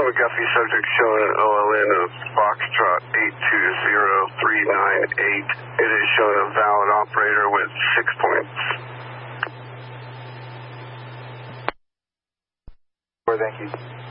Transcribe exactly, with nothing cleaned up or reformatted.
McGuffey subject showing O L N of Foxtrot eight two zero three nine eight. It is showing a valid operator with six points. Thank you.